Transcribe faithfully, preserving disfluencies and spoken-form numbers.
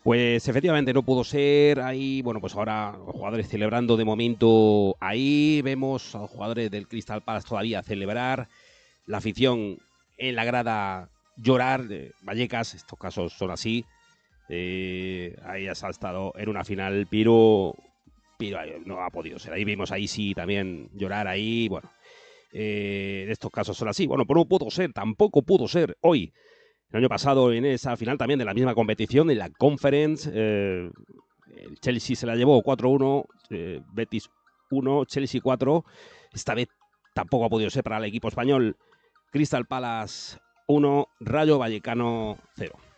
Pues efectivamente no pudo ser. Ahí, bueno, pues ahora los jugadores celebrando de momento ahí. Vemos a los jugadores del Crystal Palace todavía celebrar. La afición en la grada llorar. Eh, Vallecas, estos casos son así. Eh, ahí ha estado en una final, pero, pero no ha podido ser. Ahí vimos ahí sí también llorar ahí. Bueno, eh, estos casos son así. Bueno, pero no pudo ser, tampoco pudo ser hoy. El año pasado en esa final también de la misma competición, en la Conference, eh, el Chelsea se la llevó cuatro uno, eh, Betis uno, Chelsea cuatro. Esta vez tampoco ha podido ser para el equipo español. Crystal Palace uno, Rayo Vallecano cero.